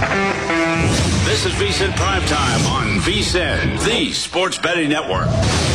This is VSiN Primetime on VSiN, the sports betting network.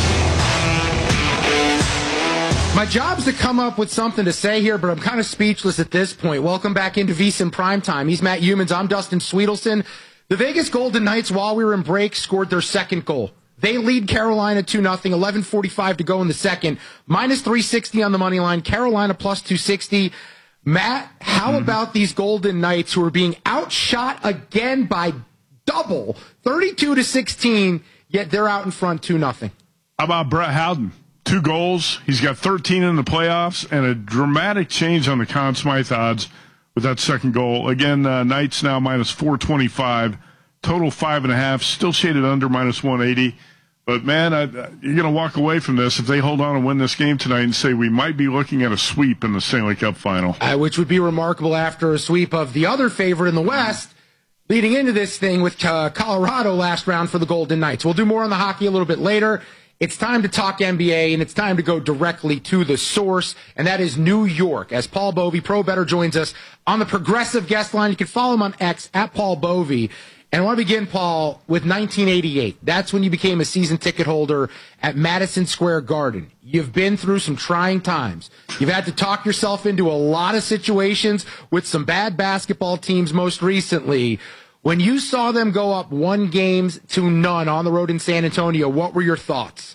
My job's to come up with something to say here, but I'm kind of speechless at this point. Welcome back into VSiN Primetime. He's Matt Youmans. I'm Dustin Sweetelson. The Vegas Golden Knights, while we were in break, scored their second goal. They lead Carolina 2-0, 11:45 to go in the second. Minus 360 on the money line. Carolina plus 260. Matt, how about these Golden Knights who are being outshot again by double, 32-16, yet they're out in front 2-0? How about Brett Howden? 2 goals. He's got 13 in the playoffs and a dramatic change on the Conn Smythe odds with that second goal. Again, Knights now minus 425, total 5.5, still shaded under minus 180. But, man, you're going to walk away from this if they hold on and win this game tonight and say we might be looking at a sweep in the Stanley Cup final. Which would be remarkable after a sweep of the other favorite in the West leading into this thing with Colorado last round for the Golden Knights. We'll do more on the hockey a little bit later. It's time to talk NBA, and it's time to go directly to the source, and that is New York. As Paul Bovey, Pro Better, joins us on the Progressive guest line. You can follow him on X, at Paul Bovey. And I want to begin, Paul, with 1988. That's when you became a season ticket holder at Madison Square Garden. You've been through some trying times. You've had to talk yourself into a lot of situations with some bad basketball teams most recently. When you saw them go up 1-0 on the road in San Antonio, what were your thoughts?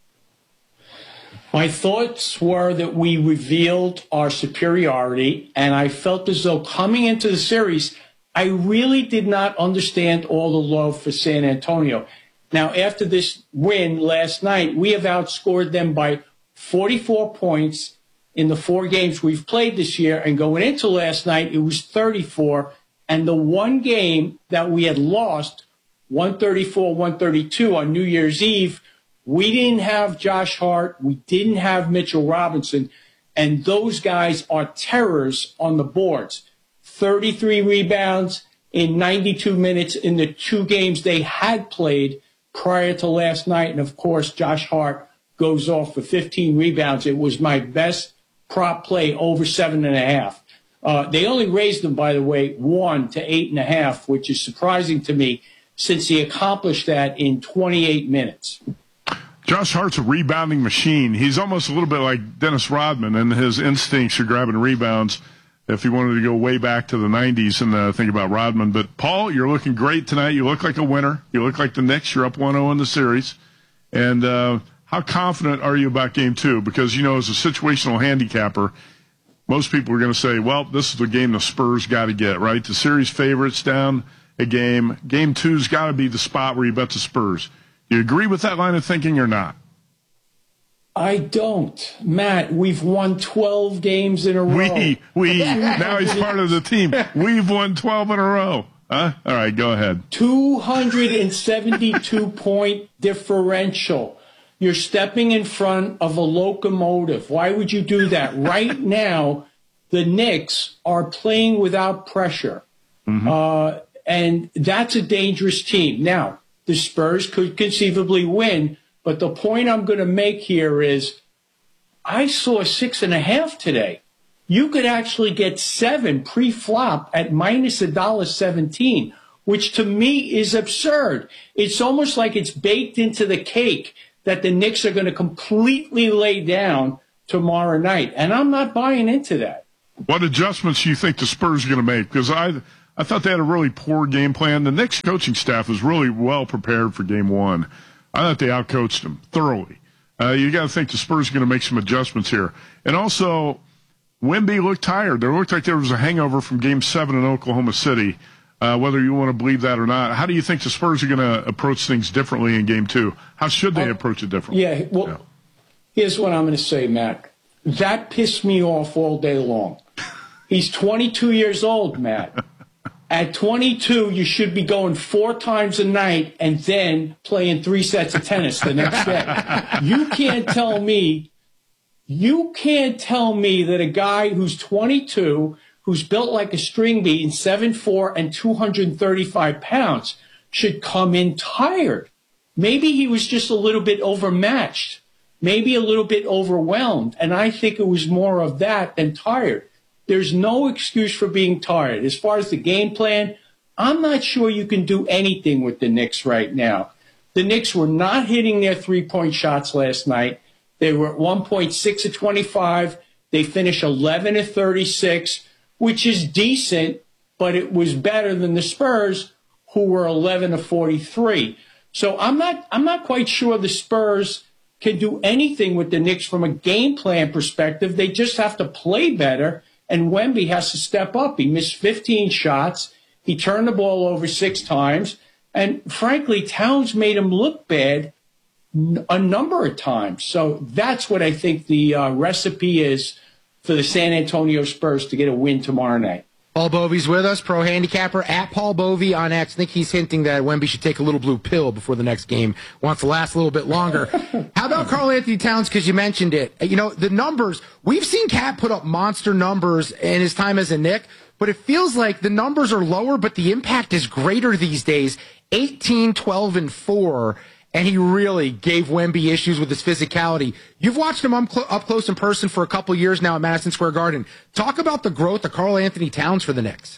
My thoughts were that we revealed our superiority, and I felt as though coming into the series, I really did not understand all the love for San Antonio. Now, after this win last night, we have outscored them by 44 points in the 4 games we've played this year, and going into last night, it was 34. And the one game that we had lost, 134-132 on New Year's Eve, we didn't have Josh Hart, we didn't have Mitchell Robinson, and those guys are terrors on the boards. 33 rebounds in 92 minutes in the 2 games they had played prior to last night. And, of course, Josh Hart goes off for 15 rebounds. It was my best prop play over 7.5. They only raised them, by the way, 1 to 8.5, which is surprising to me since he accomplished that in 28 minutes. Josh Hart's a rebounding machine. He's almost a little bit like Dennis Rodman and his instincts for grabbing rebounds if he wanted to go way back to the 90s and think about Rodman. But, Paul, you're looking great tonight. You look like a winner. You look like the Knicks. You're up 1-0 in the series. And how confident are you about Game 2? Because, you know, as a situational handicapper, most people are going to say, well, this is the game the Spurs got to get, right? The series favorites down a game. Game 2's got to be the spot where you bet the Spurs. Do you agree with that line of thinking or not? I don't. Matt, we've won 12 games in a row. Now he's part of the team. We've won 12 in a row. Huh? All right, go ahead. 272-point differential. You're stepping in front of a locomotive. Why would you do that? Right now, the Knicks are playing without pressure. And that's a dangerous team. Now, the Spurs could conceivably win, but the point I'm going to make here is I saw 6.5 today. You could actually get 7 pre-flop at minus $1.17, which to me is absurd. It's almost like it's baked into the cake that the Knicks are going to completely lay down tomorrow night. And I'm not buying into that. What adjustments do you think the Spurs are going to make? Because I thought they had a really poor game plan. The Knicks coaching staff was really well prepared for Game 1. I thought they outcoached them thoroughly. You got to think the Spurs are going to make some adjustments here. And also, Wemby looked tired. There looked like there was a hangover from Game 7 in Oklahoma City. Whether you want to believe that or not, how do you think the Spurs are going to approach things differently in Game 2? How should they approach it differently? Here's what I'm going to say, Matt. That pissed me off all day long. He's 22 years old, Matt. At 22, you should be going 4 times a night and then playing 3 sets of tennis the next day. You can't tell me that a guy who's 22, who's built like a string bean, 7'4", and 235 pounds, should come in tired. Maybe he was just a little bit overmatched, maybe a little bit overwhelmed, and I think it was more of that than tired. There's no excuse for being tired. As far as the game plan, I'm not sure you can do anything with the Knicks right now. The Knicks were not hitting their three-point shots last night. They were at 1.6 of 25. They finished 11 of 36, which is decent, but it was better than the Spurs, who were 11 of 43. So I'm not quite sure the Spurs can do anything with the Knicks from a game plan perspective. They just have to play better, and Wemby has to step up. He missed 15 shots. He turned the ball over 6 times. And frankly, Towns made him look bad a number of times. So that's what I think the recipe is for the San Antonio Spurs to get a win tomorrow night. Paul Bovey's with us, pro handicapper at Paul Bovey on X. I think he's hinting that Wemby should take a little blue pill before the next game. Wants to last a little bit longer. How about Karl-Anthony Towns, because you mentioned it? You know, the numbers, we've seen Cat put up monster numbers in his time as a Knick, but it feels like the numbers are lower, but the impact is greater these days. 18, 12, and 4. And he really gave Wemby issues with his physicality. You've watched him up close in person for a couple years now at Madison Square Garden. Talk about the growth of Karl-Anthony Towns for the Knicks.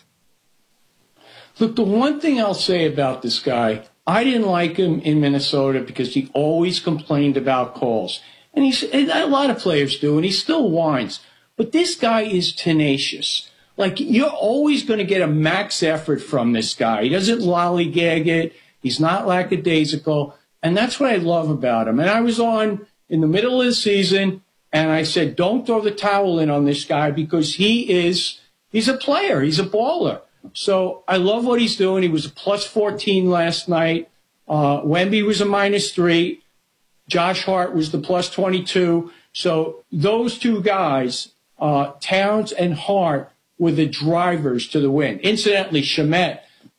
Look, the one thing I'll say about this guy, I didn't like him in Minnesota because he always complained about calls. And a lot of players do, and he still whines. But this guy is tenacious. Like, you're always going to get a max effort from this guy. He doesn't lollygag it. He's not lackadaisical. And that's what I love about him. And I was on in the middle of the season, and I said, don't throw the towel in on this guy because he's a player. He's a baller. So I love what he's doing. He was a plus 14 last night. Wemby was a minus 3. Josh Hart was the plus 22. So those two guys, Towns and Hart, were the drivers to the win. Incidentally, Shamet,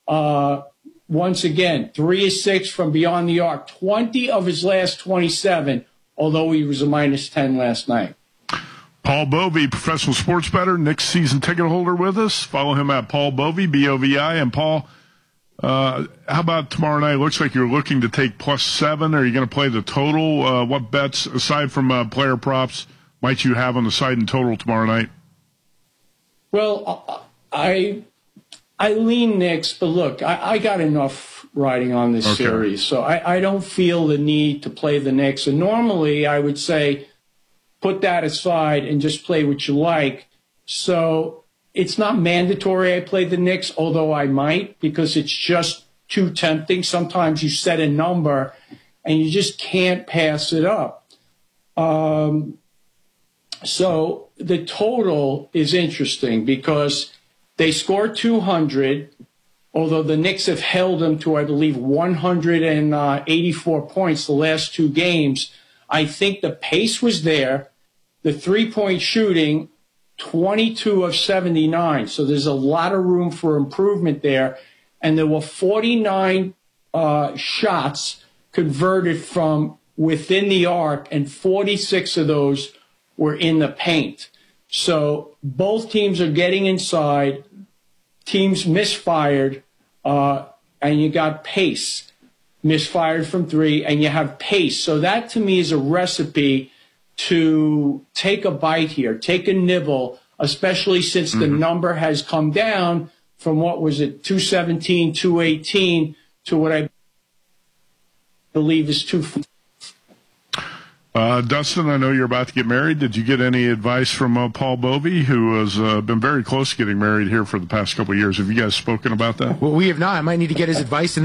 once again, 3 of 6 from beyond the arc, 20 of his last 27, although he was a minus 10 last night. Paul Bovey, professional sports bettor, Knicks season ticket holder with us. Follow him at Paul Bovey, B-O-V-I. And Paul, how about tomorrow night? It looks like you're looking to take plus 7. Are you going to play the total? What bets, aside from player props, might you have on the side and total tomorrow night? Well, I lean Knicks, but look, I got enough riding on this series, so I don't feel the need to play the Knicks. And normally I would say put that aside and just play what you like. So it's not mandatory I play the Knicks, although I might, because it's just too tempting. Sometimes you set a number and you just can't pass it up. So the total is interesting because they scored 200, although the Knicks have held them to, I believe, 184 points the last 2 games. I think the pace was there. The three-point shooting, 22 of 79. So there's a lot of room for improvement there. And there were 49 shots converted from within the arc, and 46 of those were in the paint. So both teams are getting inside. Teams misfired, and you got pace. Misfired from 3, and you have pace. So that, to me, is a recipe to take a bite here, take a nibble, especially since the number has come down from, what was it, 217, 218, to what I believe is 240. Dustin, I know you're about to get married. Did you get any advice from Paul Bovey, who has been very close to getting married here for the past couple of years? Have you guys spoken about that? Well, we have not. I might need to get his advice in